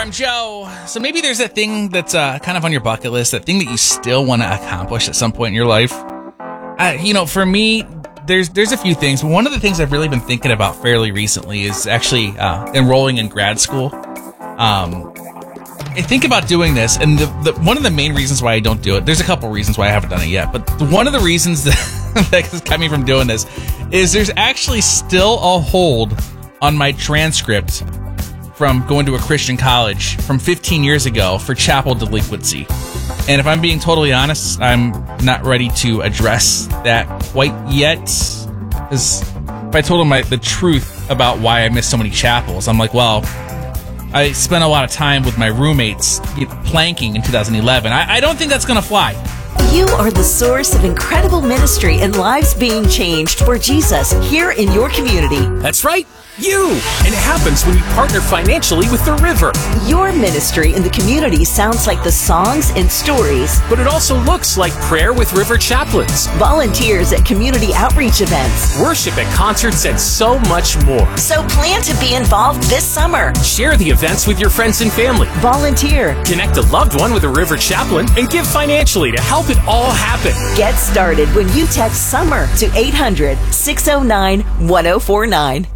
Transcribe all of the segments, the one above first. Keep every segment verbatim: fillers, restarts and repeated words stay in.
I'm Joe. So maybe there's that thing that's uh, kind of on your bucket list, that thing that you still want to accomplish at some point in your life. Uh, you know, for me, there's there's a few things. One of the things I've really been thinking about fairly recently is actually uh, enrolling in grad school. Um, I think about doing this, and the, the, one of the main reasons why I don't do it, there's a couple reasons why I haven't done it yet, but one of the reasons that, that has kept me from doing this is there's actually still a hold on my transcript from going to a Christian college from fifteen years ago for chapel delinquency. And if I'm being totally honest, I'm not ready to address that quite yet. Because if I told them my, the truth about why I missed so many chapels, I'm like, well, I spent a lot of time with my roommates planking in two thousand eleven. I, I don't think that's going to fly. You are the source of incredible ministry and lives being changed for Jesus here in your community. That's right. You! And it happens when you partner financially with The River. Your ministry in the community sounds like the songs and stories. But it also looks like prayer with River chaplains, volunteers at community outreach events, worship at concerts, and so much more. So plan to be involved this summer. Share the events with your friends and family. Volunteer. Connect a loved one with a River chaplain and give financially to help it all happen. Get started when you text SUMMER to eight hundred, six oh nine, one oh four nine.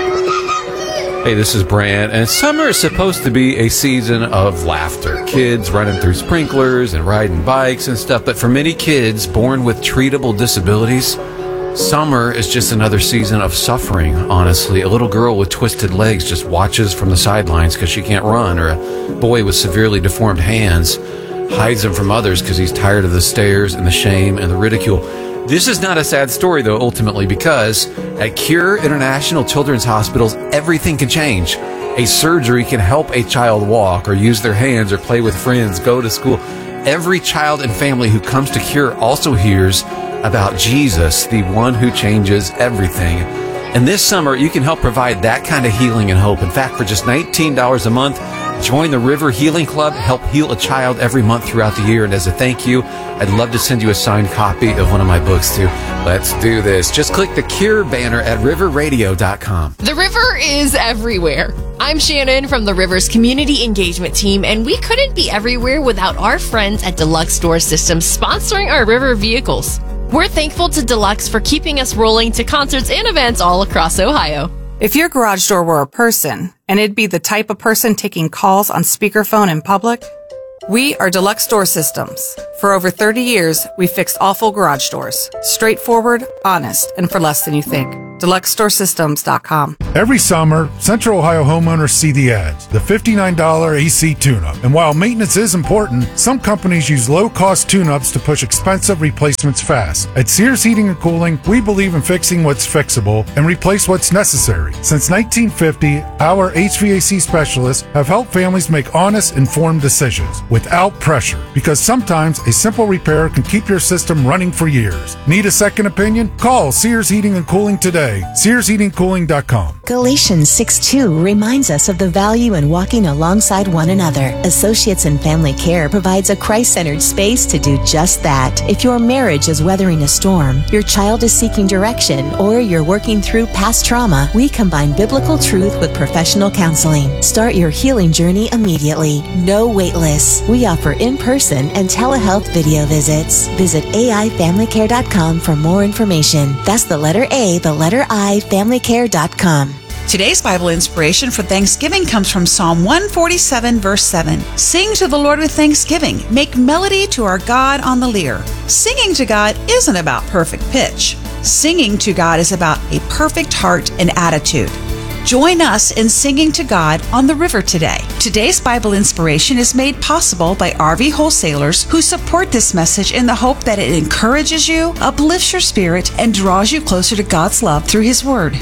Hey, this is Brand, and summer is supposed to be a season of laughter. Kids running through sprinklers and riding bikes and stuff, but for many kids born with treatable disabilities, summer is just another season of suffering, honestly. A little girl with twisted legs just watches from the sidelines because she can't run, or a boy with severely deformed hands hides them from others because he's tired of the stares and the shame and the ridicule. This is not a sad story, though, ultimately, because at Cure International Children's Hospitals, everything can change. A surgery can help a child walk or use their hands or play with friends, go to school. Every child and family who comes to Cure also hears about Jesus, the one who changes everything. And this summer, you can help provide that kind of healing and hope. In fact, for just nineteen dollars a month, join the River Healing Club, help heal a child every month throughout the year. And as a thank you, I'd love to send you a signed copy of one of my books, too. Let's do this. Just click the Cure banner at river radio dot com. The River is everywhere. I'm Shannon from the River's Community Engagement Team, and we couldn't be everywhere without our friends at Deluxe Door Systems sponsoring our River vehicles. We're thankful to Deluxe for keeping us rolling to concerts and events all across Ohio. If your garage door were a person, and it'd be the type of person taking calls on speakerphone in public, we are Deluxe Door Systems. For over thirty years, we fixed awful garage doors. Straightforward, honest, and for less than you think. Deluxe Door Systems dot com. Every summer, Central Ohio homeowners see the ads, the fifty-nine dollars A C tune-up. And while maintenance is important, some companies use low-cost tune-ups to push expensive replacements fast. At Sears Heating and Cooling, we believe in fixing what's fixable and replace what's necessary. Since nineteen fifty, our H V A C specialists have helped families make honest, informed decisions without pressure, because sometimes a simple repair can keep your system running for years. Need a second opinion? Call Sears Heating and Cooling today. Sears Heating Cooling dot com. Galatians six two reminds us of the value in walking alongside one another. Associates in Family Care provides a Christ-centered space to do just that. If your marriage is weathering a storm, your child is seeking direction, or you're working through past trauma, we combine biblical truth with professional counseling. Start your healing journey immediately. No wait lists. We offer in-person and telehealth video visits. Visit A I family care dot com for more information. That's the letter A, the letter I, family care dot com. Today's Bible inspiration for Thanksgiving comes from Psalm one forty-seven, verse seven. Sing to the Lord with thanksgiving. Make melody to our God on the lyre. Singing to God isn't about perfect pitch. Singing to God is about a perfect heart and attitude. Join us in singing to God on the river today. Today's Bible inspiration is made possible by R V Wholesalers, who support this message in the hope that it encourages you, uplifts your spirit, and draws you closer to God's love through His Word.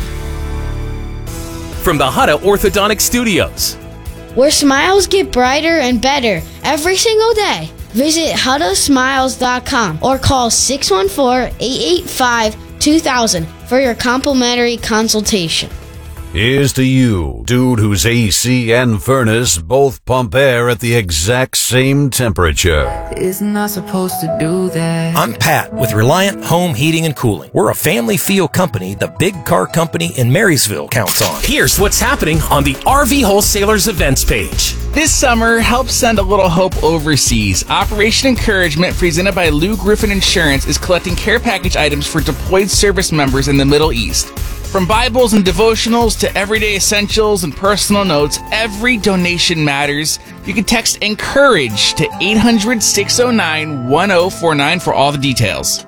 From the Hutta Orthodontic Studios, where smiles get brighter and better every single day. Visit hutta smiles dot com or call six one four, eight eight five, two thousand for your complimentary consultation. Here's to you, dude whose A C and furnace both pump air at the exact same temperature. Isn't I supposed to do that? I'm Pat with Reliant Home Heating and Cooling. We're a family feel company the big car company in Marysville counts on. Here's what's happening on the R V Wholesalers events page. This summer, help send a little hope overseas. Operation Encouragement, presented by Lou Griffin Insurance, is collecting care package items for deployed service members in the Middle East. From Bibles and devotionals to everyday essentials and personal notes, every donation matters. You can text ENCOURAGE to eight hundred, six oh nine, one oh four nine for all the details.